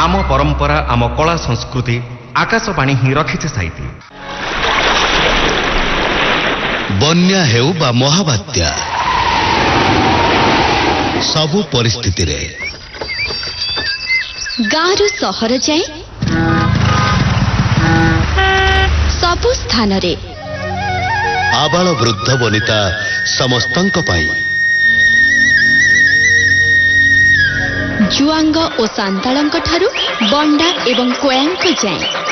आम परंपरा आम कला संस्कृति आकाशवाणी ही रखिছে साइती। बन्या हेउ बा महाबात्या सबु परिस्थिति रे गाँरु सहर जाए सबु स्थान रे आबाल वृद्ध वनिता समस्तंक पाई जुआंग और सांतालंक ठारू बंडा एवं कोयांक जाए